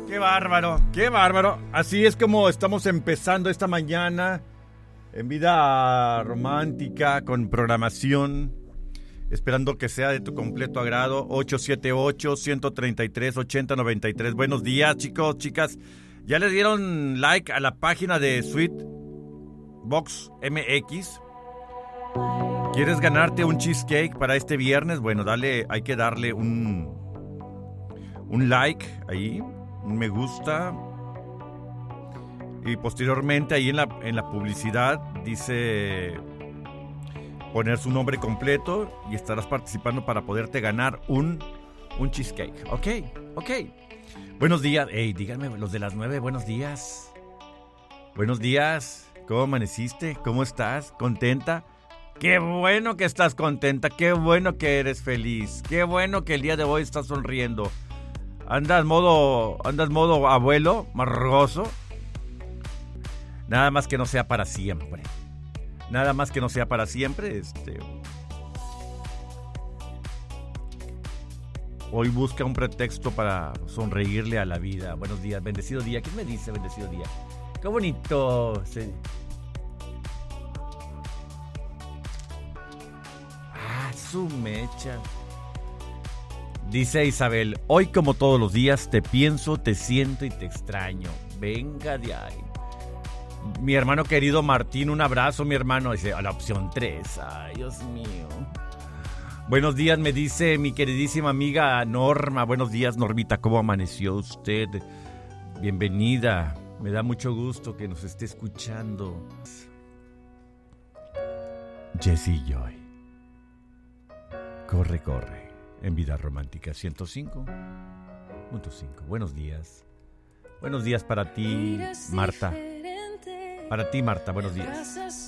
Qué bárbaro, qué bárbaro. Así es como estamos empezando esta mañana en Vida Romántica con programación, esperando que sea de tu completo agrado. 878-133-8093. Buenos días, chicos, chicas. ¿Ya le dieron like a la página de Sweet Box MX? ¿Quieres ganarte un cheesecake para este viernes? Bueno, hay que darle un like ahí, un me gusta. Y posteriormente ahí en la publicidad dice poner su nombre completo y estarás participando para poderte ganar un cheesecake. Ok. Buenos días. Díganme, los de las 9, buenos días. Buenos días. ¿Cómo amaneciste? ¿Cómo estás? ¿Contenta? Qué bueno que estás contenta. Qué bueno que eres feliz. Qué bueno que el día de hoy estás sonriendo. ¿Andas modo abuelo, margoso? Nada más que no sea para siempre. Nada más que no sea para siempre. Hoy busca un pretexto para sonreírle a la vida. Buenos días, bendecido día. ¿Qué me dice bendecido día? ¡Qué bonito! Sí. Su mecha. Dice Isabel, hoy como todos los días te pienso, te siento y te extraño. Venga de ahí. Mi hermano querido Martín, un abrazo, mi hermano. Dice, a la opción 3. Ay, Dios mío. Buenos días, me dice mi queridísima amiga Norma. Buenos días, Normita, ¿cómo amaneció usted? Bienvenida. Me da mucho gusto que nos esté escuchando. Jessie Joy. Corre, en Vida Romántica 105.5. Buenos días. Buenos días para ti, Marta. Para ti, Marta, buenos días.